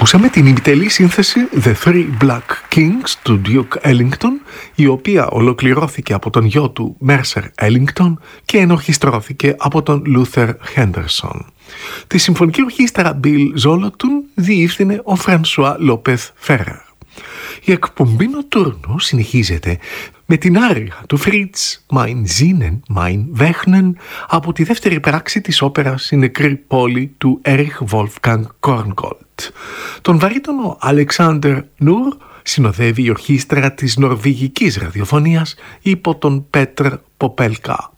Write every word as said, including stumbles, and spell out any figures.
Ακούσαμε την ημιτελή σύνθεση The Three Black Kings του Duke Ellington, η οποία ολοκληρώθηκε από τον γιο του Mercer Ellington και ενορχιστρώθηκε από τον Luther Henderson. Τη συμφωνική ορχήστρα Bill Zolotun διεύθυνε ο François Lopez Ferrer. Η εκπομπή Νοτούρνου συνεχίζεται με την άρια του Fritz Mein Sinnen, Mein Wechnen από τη δεύτερη πράξη της όπερας «Η νεκρή πόλη» του Erich Wolfgang Korngold. Τον βαρύτονο Alexander Nur συνοδεύει η ορχήστρα της νορβηγικής ραδιοφωνίας υπό τον Πέτρ Ποπέλκα.